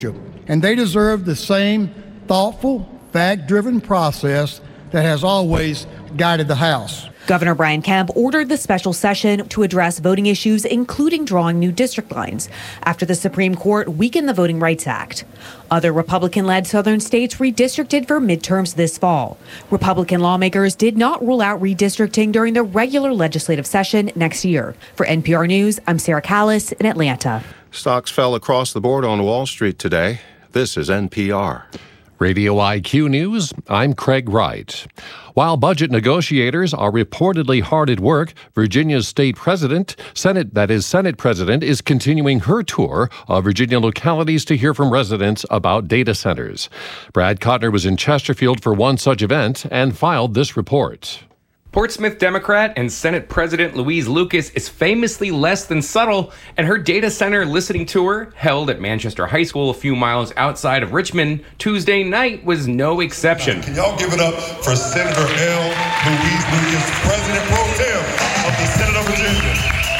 And they deserve the same thoughtful, fact-driven process that has always guided the House. Governor Brian Kemp ordered the special session to address voting issues, including drawing new district lines, after the Supreme Court weakened the Voting Rights Act. Other Republican-led southern states redistricted for midterms this fall. Republican lawmakers did not rule out redistricting during the regular legislative session next year. For NPR News, I'm Sarah Callis in Atlanta. Stocks fell across the board on Wall Street today. This is NPR. Radio IQ News, I'm Craig Wright. While budget negotiators are reportedly hard at work, Virginia's Senate President is continuing her tour of Virginia localities to hear from residents about data centers. Brad Cotner was in Chesterfield for one such event and filed this report. Portsmouth Democrat and Senate President Louise Lucas is famously less than subtle, and her data center listening tour, held at Manchester High School a few miles outside of Richmond Tuesday night, was no exception. Can y'all give it up for Senator L. Louise Lucas, President Pro Tem of the Senate of Virginia?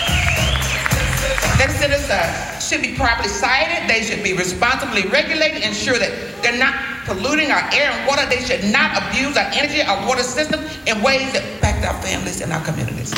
Data centers should be properly sited. They should be responsibly regulated, ensure that they're not polluting our air and water. They should not abuse our energy, our water system in ways that impact our families and our communities.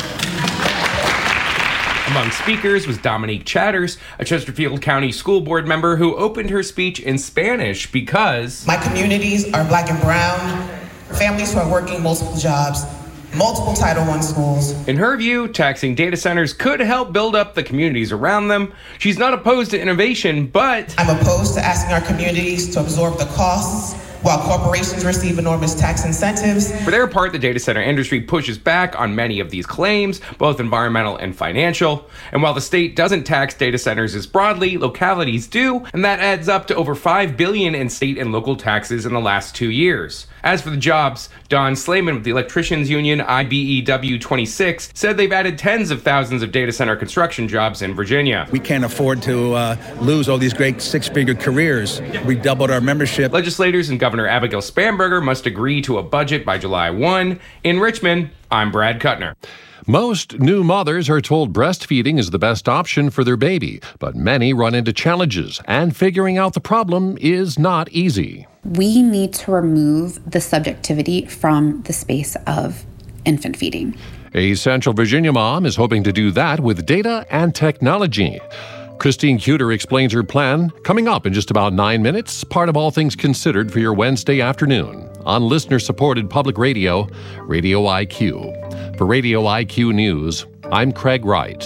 Among speakers was Dominique Chatters, a Chesterfield County School Board member who opened her speech in Spanish because my communities are Black and brown, families who are working multiple jobs, multiple Title I schools. In her view, taxing data centers could help build up the communities around them. She's not opposed to innovation, but I'm opposed to asking our communities to absorb the costs while corporations receive enormous tax incentives. For their part, the data center industry pushes back on many of these claims, both environmental and financial. And while the state doesn't tax data centers as broadly, localities do, and that adds up to over $5 billion in state and local taxes in the last 2 years. As for the jobs, Don Slayman with the Electricians Union IBEW 26 said they've added tens of thousands of data center construction jobs in Virginia. We can't afford to lose all these great six-figure careers. We doubled our membership. Legislators and Governor Abigail Spanberger must agree to a budget by July 1. In Richmond, I'm Brad Cutner. Most new mothers are told breastfeeding is the best option for their baby, but many run into challenges, and figuring out the problem is not easy. We need to remove the subjectivity from the space of infant feeding. A Central Virginia mom is hoping to do that with data and technology. Christine Cuter explains her plan coming up in just about 9 minutes, part of All Things Considered for your Wednesday afternoon on listener-supported public radio, Radio IQ. For Radio IQ News, I'm Craig Wright.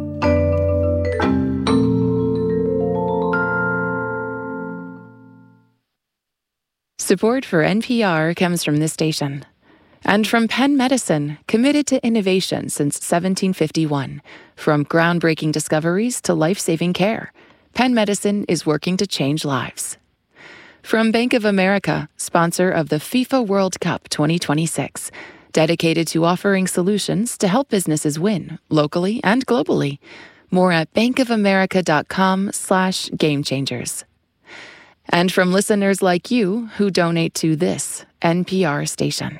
Support for NPR comes from this station and from Penn Medicine, committed to innovation since 1751. From groundbreaking discoveries to life-saving care, Penn Medicine is working to change lives. From Bank of America, sponsor of the FIFA World Cup 2026, dedicated to offering solutions to help businesses win, locally and globally. More at bankofamerica.com/gamechangers. And from listeners like you who donate to this NPR station.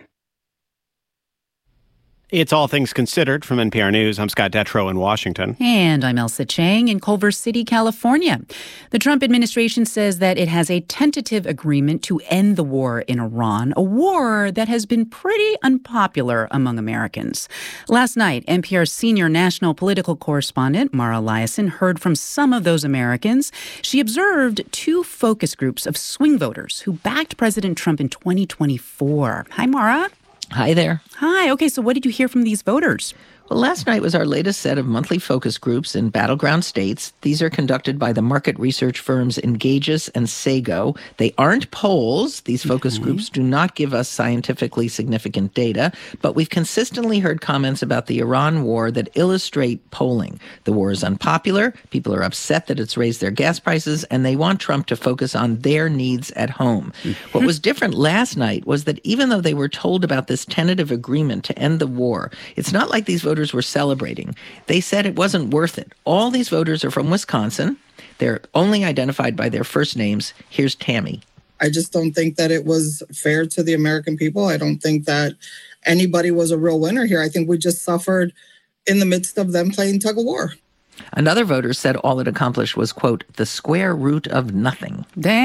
It's All Things Considered from NPR News. I'm Scott Detrow in Washington. And I'm Elsa Chang in Culver City, California. The Trump administration says that it has a tentative agreement to end the war in Iran, a war that has been pretty unpopular among Americans. Last night, NPR's senior national political correspondent, Mara Liasson, heard from some of those Americans. She observed two focus groups of swing voters who backed President Trump in 2024. Hi, Mara. Hi there. Hi. Okay, so what did you hear from these voters? Well, last night was our latest set of monthly focus groups in battleground states. These are conducted by the market research firms Engages and Sago. They aren't polls. These focus groups do not give us scientifically significant data, but we've consistently heard comments about the Iran war that illustrate polling. The war is unpopular. People are upset that it's raised their gas prices, and they want Trump to focus on their needs at home. What was different last night was that even though they were told about this tentative agreement to end the war, it's not like these voters were celebrating. They said it wasn't worth it. All these voters are from Wisconsin. They're only identified by their first names. Here's Tammy. I just don't think that it was fair to the American people. I don't think that anybody was a real winner here. I think we just suffered in the midst of them playing tug of war. And other voters said all it accomplished was, quote, the square root of nothing. Dang.